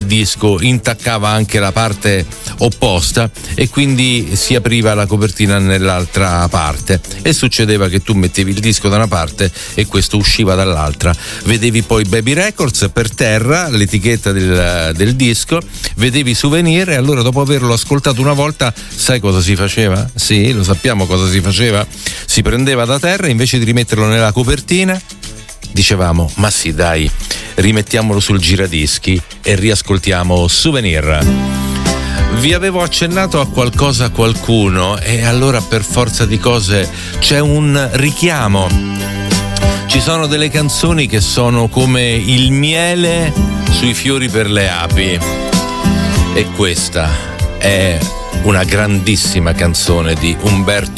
disco intaccava anche la parte opposta e quindi si apriva la copertina nell'altra parte, e succedeva che tu mettevi il disco da una parte e questo usciva dall'altra. Vedevi poi Baby Records per terra, l'etichetta del disco, vedevi Souvenir, e allora dopo averlo ascoltato una volta, sai cosa si faceva? Sì, lo sappiamo cosa si faceva. Si prendeva da terra, invece di rimetterlo nella copertina dicevamo: ma sì, dai, rimettiamolo sul giradischi e riascoltiamo Souvenir. Vi avevo accennato a qualcosa, qualcuno, e allora per forza di cose c'è un richiamo. Ci sono delle canzoni che sono come il miele sui fiori per le api, e questa è una grandissima canzone di Umberto